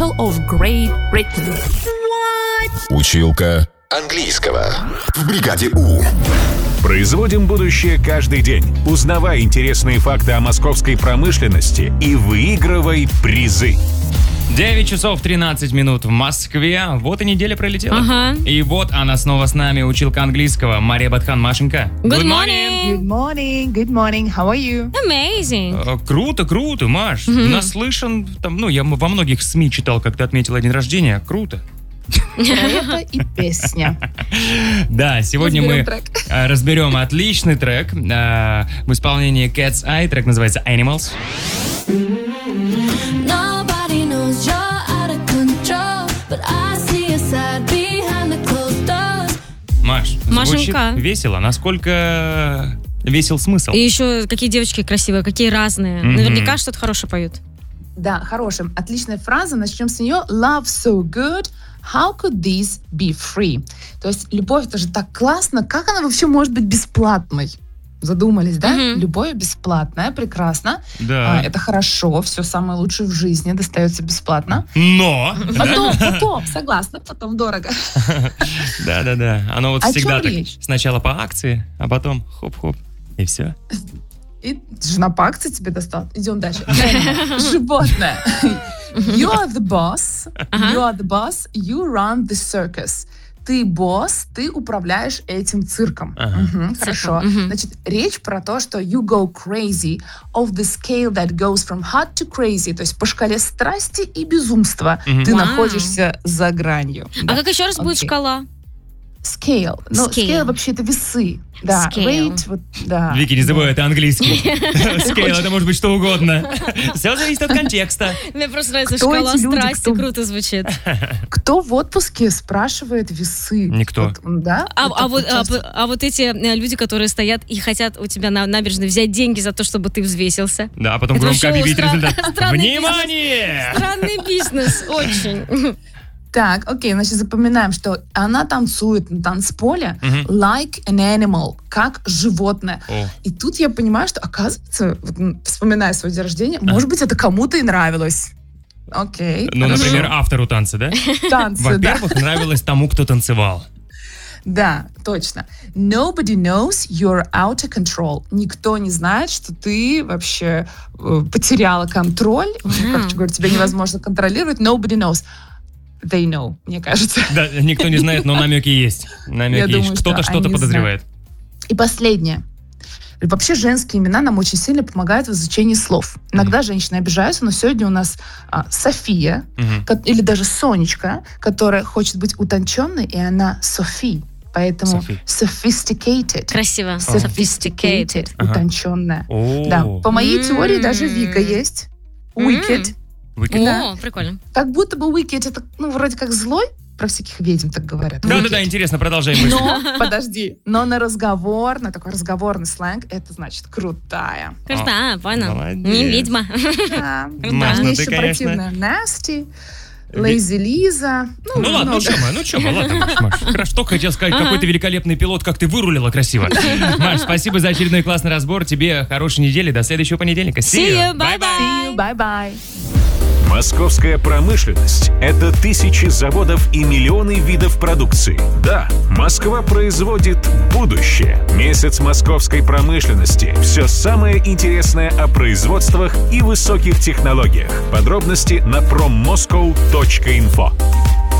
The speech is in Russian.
capital of Great Britain. What? Училка английского в бригаде У. Производим будущее каждый день. Узнавай интересные факты о московской промышленности и выигрывай призы. 9 часов 13 минут в Москве. Вот и неделя пролетела. Ага. И вот она снова с нами, училка английского. Мария Батхан, Машенька. Good morning. Good morning, good morning. How are you? Amazing. Круто, Маш. Наслышан. Там, я во многих СМИ читал, как ты отметила день рождения. Круто. Это и песня. Да, сегодня мы разберем отличный трек в исполнении Cat's Eye. Трек называется Animals. Маш, Машенька. звучит весело. Насколько весел смысл? И еще какие девочки красивые, какие разные. Наверняка что-то хорошее поют. Да, хорошая, отличная фраза. Начнем с нее. Love so good. How could this be free? То есть любовь, это же так классно. Как она вообще может быть бесплатной? Задумались, да? Любовь бесплатная, прекрасно. Да. Это хорошо, все самое лучшее в жизни достается бесплатно. Но! Потом, согласна, потом дорого. Да. Оно вот О всегда чем так. речь? Сначала по акции, а потом хоп-хоп. И все. И жена по акции тебе достала. Идем дальше. Животное. You are the boss. You are the boss. You run the circus. Ты босс, ты управляешь этим цирком. Хорошо. Значит, речь про то, что you go crazy of the scale that goes from hot to crazy, то есть по шкале страсти и безумства ты находишься за гранью. А как еще раз будет шкала? Scale. Ну, scale вообще это весы. Да. Scale. Weight, вот, да. Вики, не забывай, это английский. Scale, это может быть что угодно. Все зависит от контекста. Мне просто нравится Кто шкала эти люди, страсти, круто звучит. Кто в отпуске спрашивает весы? Никто. Вот, да? А вот эти люди, которые стоят и хотят у тебя на набережной взять деньги за то, чтобы ты взвесился. Да, а потом Это громко вообще объявить результат. странный Внимание! Странный бизнес, очень. Так, окей, значит, запоминаем, что она танцует на танцполе like an animal, как животное. И тут я понимаю, что, оказывается, вот, вспоминая свой день рождения, может быть, это кому-то и нравилось. Окей. Ну, например, автору танца, да? Танцы, да. Во-первых, нравилось тому, кто танцевал. Да, точно. Nobody knows you're out of control. Никто не знает, что ты вообще потеряла контроль. Короче говоря, тебя невозможно контролировать. Nobody knows. They know, мне кажется. Да, никто не знает, но намеки есть. Намеки есть. Кто-то что-то подозревает. И последнее. Вообще женские имена нам очень сильно помогают в изучении слов. Иногда женщины обижаются, но сегодня у нас София, или даже Сонечка, которая хочет быть утонченной, и она Софи. Поэтому sophisticated. Красиво. Sophisticated. Утонченная. Да. По моей теории даже Вика есть. Wicked. О, прикольно. Как будто бы Wicked это, вроде как злой, про всяких ведьм так говорят. Да, интересно, продолжай мысль. Но на такой разговорный сленг, это значит крутая. Крутая, понял. Не ведьма. Маш, Мне ты, еще конечно... противная Nasty, Lazy Лиза. Ладно, Маш. Хорошо, что хотел сказать, какой ты великолепный пилот, как ты вырулила красиво. Маш, спасибо за очередной классный разбор. Тебе хорошей недели, до следующего понедельника. See you, bye-bye. Bye-bye. Московская промышленность – это тысячи заводов и миллионы видов продукции. Да, Москва производит будущее. Месяц московской промышленности. Все самое интересное о производствах и высоких технологиях. Подробности на prommoscow.info.